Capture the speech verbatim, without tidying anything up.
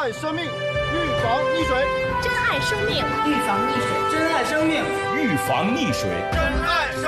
爱生命，预防溺水。 珍爱生命，预防溺水。 珍爱生命， 预防溺水。 珍爱。